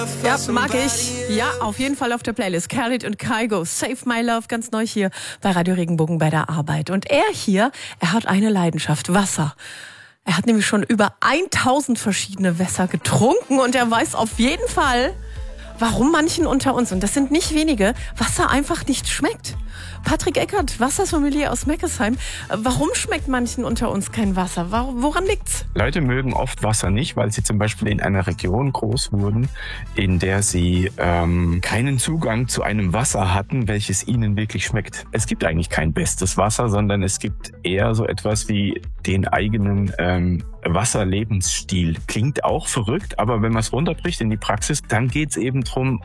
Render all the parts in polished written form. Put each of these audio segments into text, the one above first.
Ja, mag ich. Ja, auf jeden Fall auf der Playlist. Khalid und Kygo, Save My Love, ganz neu hier bei Radio Regenbogen bei der Arbeit. Und er hat eine Leidenschaft, Wasser. Er hat nämlich schon über 1000 verschiedene Wässer getrunken und er weiß auf jeden Fall, warum manchen unter uns, und das sind nicht wenige, Wasser einfach nicht schmeckt. Patrick Eckert, Wassersommelier aus Meckesheim. Warum schmeckt manchen unter uns kein Wasser? Woran liegt's? Leute mögen oft Wasser nicht, weil sie zum Beispiel in einer Region groß wurden, in der sie keinen Zugang zu einem Wasser hatten, welches ihnen wirklich schmeckt. Es gibt eigentlich kein bestes Wasser, sondern es gibt eher so etwas wie den eigenen Wasserlebensstil. Klingt auch verrückt, aber wenn man es runterbricht in die Praxis, dann geht's eben drum,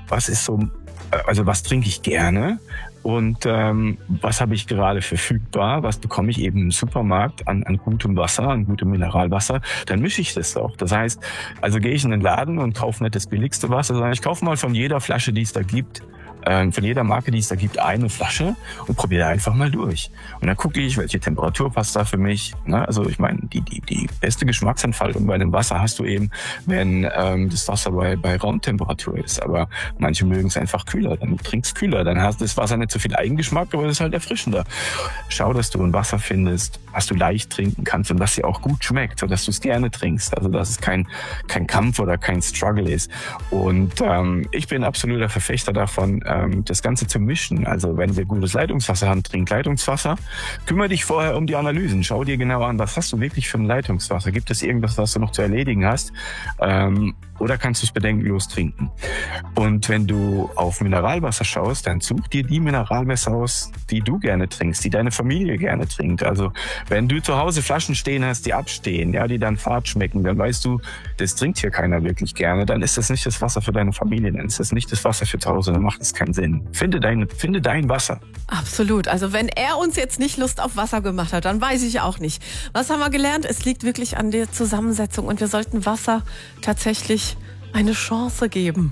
was trinke ich gerne? Und was habe ich gerade verfügbar? Was bekomme ich eben im Supermarkt an gutem Wasser, an gutem Mineralwasser? Dann mische ich das auch. Das heißt, also gehe ich in den Laden und kaufe nicht das billigste Wasser, sondern ich kaufe mal von jeder Flasche, die es da gibt, von jeder Marke, die es da gibt, eine Flasche und probiere einfach mal durch. Und dann gucke ich, welche Temperatur passt da für mich. Also ich meine, die beste Geschmacksentfaltung bei dem Wasser hast du eben, wenn das Wasser bei Raumtemperatur ist. Aber manche mögen es einfach kühler, dann trinkst kühler. Dann hast das Wasser nicht so viel Eigengeschmack, aber es ist halt erfrischender. Schau, dass du ein Wasser findest, was du leicht trinken kannst und was dir auch gut schmeckt, sodass du es gerne trinkst. Also dass es kein Kampf oder kein Struggle ist. Und ich bin absoluter Verfechter davon, das Ganze zu mischen. Also wenn wir gutes Leitungswasser haben, trink Leitungswasser. Kümmere dich vorher um die Analysen. Schau dir genau an, was hast du wirklich für ein Leitungswasser? Gibt es irgendwas, was du noch zu erledigen hast? Oder kannst du es bedenkenlos trinken? Und wenn du auf Mineralwasser schaust, dann such dir die Mineralwässer aus, die du gerne trinkst, die deine Familie gerne trinkt. Also wenn du zu Hause Flaschen stehen hast, die abstehen, ja, die dann fad schmecken, dann weißt du, das trinkt hier keiner wirklich gerne, dann ist das nicht das Wasser für deine Familie, dann ist das nicht das Wasser für zu Hause, dann macht es keinen Sinn. Finde dein Wasser. Absolut. Also wenn er uns jetzt nicht Lust auf Wasser gemacht hat, dann weiß ich auch nicht. Was haben wir gelernt? Es liegt wirklich an der Zusammensetzung und wir sollten Wasser tatsächlich eine Chance geben.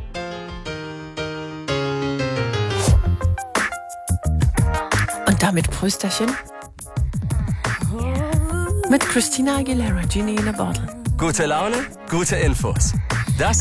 Und damit Prösterchen mit Christina Aguilera, Genie in a Bottle. Gute Laune, gute Infos.